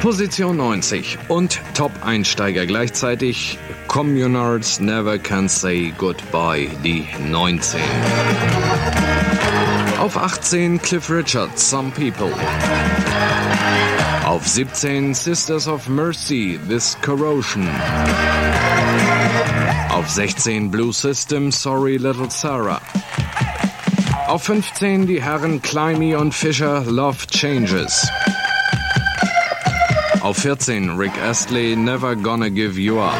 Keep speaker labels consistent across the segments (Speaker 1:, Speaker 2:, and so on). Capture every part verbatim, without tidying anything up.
Speaker 1: Position neunzig und Top-Einsteiger gleichzeitig. Communards Never Can Say Goodbye, die neunzehn. Auf achtzehn Cliff Richard, Some People. Auf siebzehn Sisters of Mercy, This Corrosion. Auf sechzehn Blue System, Sorry Little Sarah. Auf fünfzehn die Herren Climby und Fisher, Love Changes. Auf vierzehn Rick Astley, Never Gonna Give You Up.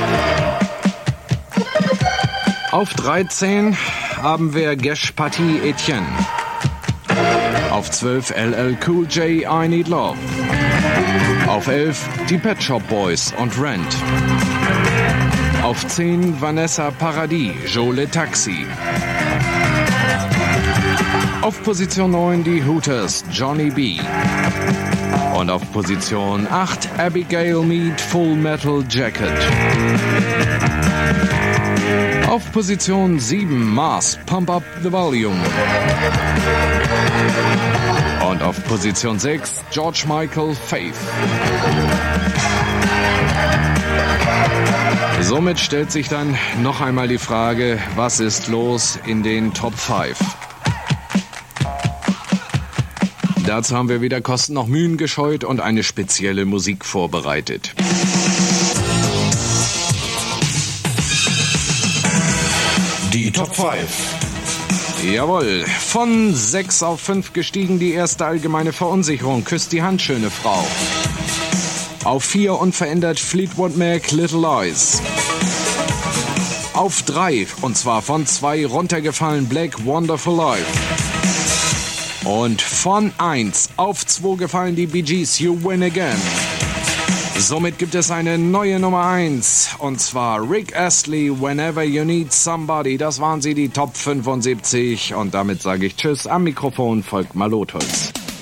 Speaker 1: Auf dreizehn haben wir Gesh Patti Etienne. Auf zwölf L L Cool J, I Need Love. Auf elf die Pet Shop Boys und Rent. Auf zehn Vanessa Paradis, Joe Taxi. Auf Position neun die Hooters, Johnny B. Und auf Position acht Abigail Mead, Full Metal Jacket. Auf Position sieben Mars, Pump Up the Volume. Und auf Position sechs George Michael, Faith. Somit stellt sich dann noch einmal die Frage, was ist los in den Top fünf? Dazu haben wir weder Kosten noch Mühen gescheut und eine spezielle Musik vorbereitet. Die Top fünf. Jawohl, von sechs auf fünf gestiegen, die erste allgemeine Verunsicherung, küsst die Hand, schöne Frau. Auf vier unverändert Fleetwood Mac, Little Lies. Auf drei, und zwar von zwei runtergefallen, Black, Wonderful Life. Und von eins auf zwei gefallen die Bee Gees, You Win Again. Somit gibt es eine neue Nummer eins, und zwar Rick Astley, Whenever You Need Somebody. Das waren sie, die Top fünfundsiebzig, und damit sage ich Tschüss. Am Mikrofon folgt Malotholz.